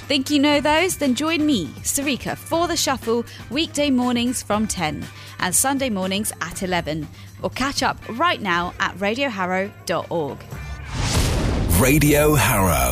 Think you know those? Then join me, Sarika, for The Shuffle, weekday mornings from 10 and Sunday mornings at 11. Or catch up right now at radioharrow.org. Radio Harrow.